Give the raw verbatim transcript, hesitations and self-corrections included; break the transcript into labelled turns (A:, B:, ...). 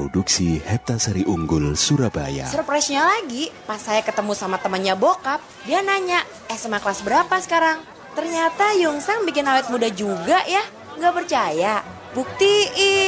A: Produksi Heptasari Unggul, Surabaya.
B: Surprise-nya lagi, pas saya ketemu sama temannya bokap, dia nanya, S M A kelas berapa sekarang? Ternyata Yungsang bikin awet muda juga ya. Nggak percaya? Buktiin.